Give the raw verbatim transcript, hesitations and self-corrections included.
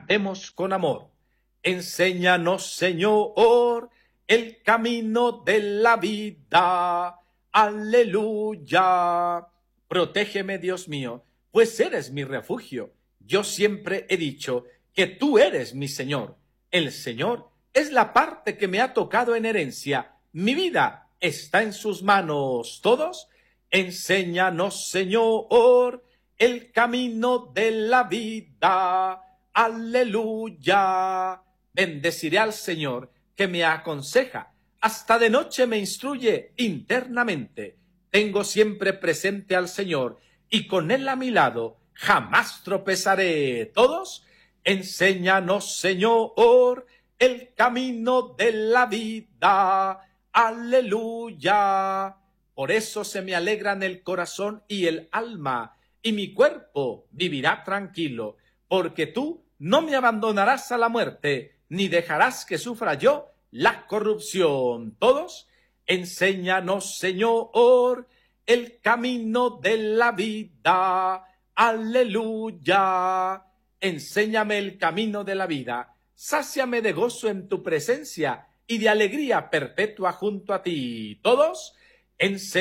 Cantemos con amor. Enséñanos, Señor, el camino de la vida. Aleluya. Protégeme, Dios mío, pues eres mi refugio. Yo siempre he dicho que tú eres mi Señor. El Señor es la parte que me ha tocado en herencia. Mi vida está en sus manos. ¿Todos? Enséñanos, Señor, el camino de la vida. Aleluya. Bendeciré al Señor que me aconseja. Hasta de noche me instruye internamente. Tengo siempre presente al Señor y con Él a mi lado jamás tropezaré. ¿Todos? Enséñanos, Señor, el camino de la vida. Aleluya. Por eso se me alegran el corazón y el alma, y mi cuerpo vivirá tranquilo, porque tú no me abandonarás a la muerte, ni dejarás que sufra yo la corrupción. ¿Todos? Enséñanos, Señor, el camino de la vida. Aleluya. Enséñame el camino de la vida. Sáciame de gozo en tu presencia y de alegría perpetua junto a ti. ¿Todos? Enséñame